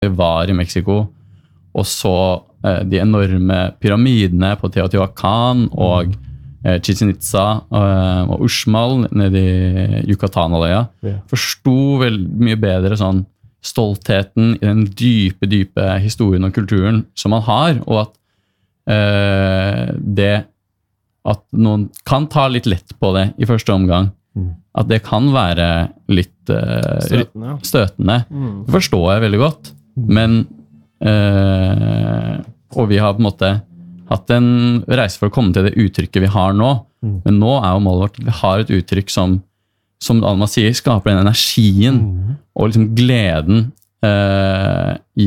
var i Mexico, og så de enorme pyramidene på Teotihuacan og Chichen Itza og Uxmal nede i Yucatan-halvøya, forsto veldig mye bedre sånn stoltheten i den dype historien og kulturen som man har, og at det at noen kan ta litt lett på det i første omgang, at det kan være litt støtende. Det forstår jeg veldig godt, men og vi har på en måte hatt en reise for å komme til det uttrykket vi har nå, men nå jo målet vårt at vi har et uttrykk som Alma sier, skaper den energien og liksom gleden i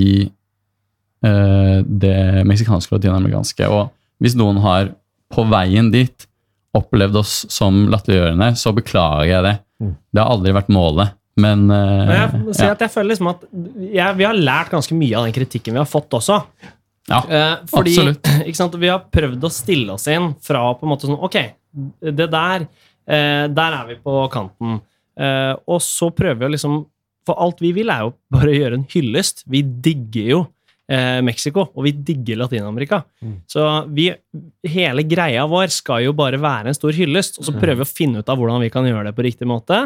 det meksikanske og latinamerikanske, og hvis noen har på veien dit opplevd oss som latterliggjørende, så beklager jeg det. Det har aldri vært målet. Men jeg må si at jeg føler liksom at vi har lært ganske mye av den kritikken vi har fått også. Ja, fordi, absolutt. Ikke sant, vi har prøvd å stille oss inn fra på en måte sånn, ok, det der vi på kanten. Og så prøver vi å liksom, for alt vi vil jo bare gjøre en hyllest. Vi digger jo Mexico, og vi digger Latinamerika. Så hele greia vår skal jo bare være en stor hyllest, og så prøver vi å finne ut av hvordan vi kan gjøre det på riktig måte.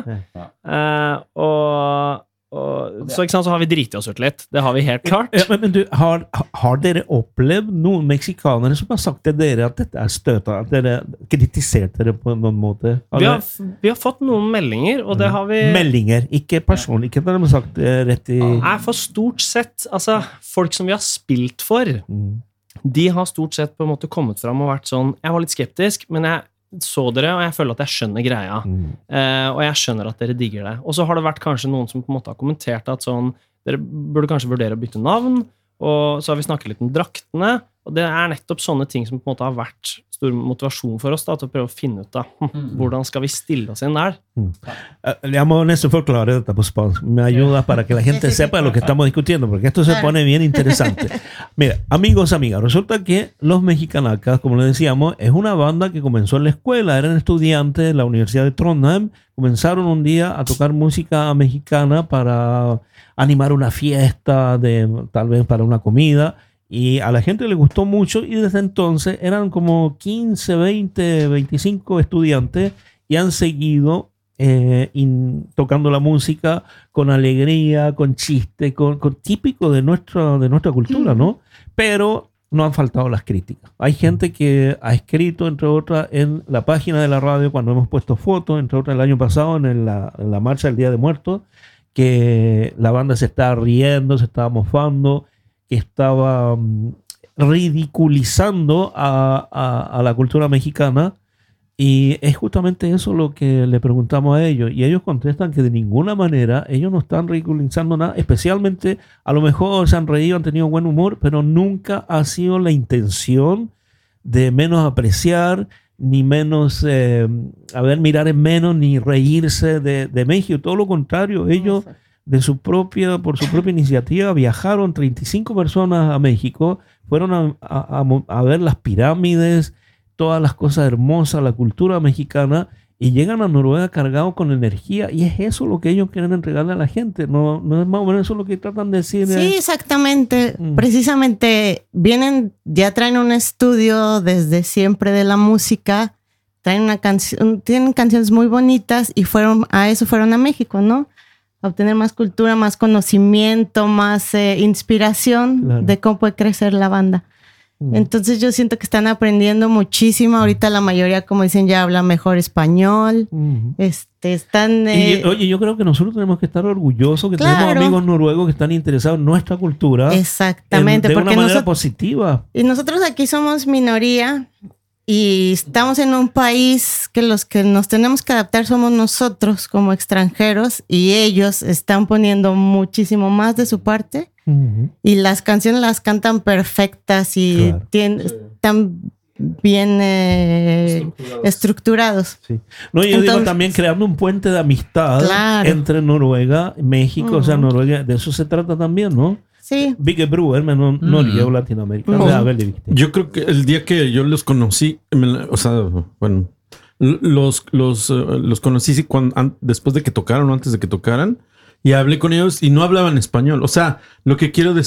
Så ikke sant, så har vi driti oss ut litt. Det har vi helt klart. Men du, har dere opplevd noen meksikanere som har sagt til dere at dette støtet, at dere kritiserte dere på noen måte? Vi har fått noen meldinger, og det har vi... Meldinger, ikke personlig, ikke det de har sagt rett i... For stort sett, altså, folk som vi har spilt for, de har stort sett på en måte kommet fram og vært sånn, jeg var litt skeptisk, men jeg så dere, og jeg føler at jeg skjønner greia. Og jeg skjønner at dere digger det. Og så har det vært kanskje noen som på en måte har kommentert at sånn, dere burde kanskje vurdere å bytte navn, og så har vi snakket litt om draktene, og det nettopp sånne ting som på en måte har vært stor motivasjon for oss da, til å prøve å finne ut da, hvordan skal vi stille oss inn der? Jag må nästan förklara detta på spanska. Me ayuda para que la gente sepa lo que estamos discutiendo, porque esto se pone bien interesante. Mira, amigos, amigas, resulta que Los Mexicanacas, como les decíamos, es una banda que comenzó en la escuela, eran estudiantes de la Universidad de Trondheim, comenzaron un día a tocar música mexicana para animar una fiesta, tal vez para una comida, y a la gente le gustó mucho, y desde entonces eran como 15, 20, 25 estudiantes y han seguido tocando la música con alegría, con chiste, con típico de nuestra cultura, ¿no? Pero no han faltado las críticas. Hay gente que ha escrito, entre otras, en la página de la radio, cuando hemos puesto fotos, entre otras el año pasado, en la marcha del Día de Muertos, que la banda se estaba riendo, se estaba mofando, que estaba ridiculizando a la cultura mexicana, y es justamente eso lo que le preguntamos a ellos, y ellos contestan que de ninguna manera ellos no están ridiculizando nada, especialmente a lo mejor se han reído, han tenido buen humor, pero nunca ha sido la intención de menos apreciar, ni menos mirar en menos, ni reírse de México. Todo lo contrario, ellos por su propia iniciativa viajaron 35 personas a México, fueron a ver las pirámides, todas las cosas hermosas, la cultura mexicana, y llegan a Noruega cargados con energía, y es eso lo que ellos quieren entregarle a la gente, no es más o menos eso lo que tratan de decir. Sí, exactamente. Precisamente ya traen un estudio desde siempre de la música, tienen canciones muy bonitas, y fueron a México, ¿no? A obtener más cultura, más conocimiento, más inspiración de cómo puede crecer la banda. Entonces yo siento que están aprendiendo muchísimo. Ahorita la mayoría, como dicen, ya habla mejor español. Están... Oye, yo creo que nosotros tenemos que estar orgullosos que tenemos amigos noruegos que están interesados en nuestra cultura. Exactamente. De una manera positiva. Y nosotros aquí somos minoría, y estamos en un país que los que nos tenemos que adaptar somos nosotros como extranjeros, y ellos están poniendo muchísimo más de su parte. Y las canciones las cantan perfectas y están bien estructurados. Sí. No, yo digo también creando un puente de amistad entre Noruega y México. O sea, Noruega, de eso se trata también, ¿no? Sí. Big Brewer, Noruega o Latinoamérica. Yo creo que el día que yo los conocí, o sea, bueno, los conocí después de que tocaron o antes de que tocaran. y hablé con ellos y no hablaban español. O sea, lo que quiero decir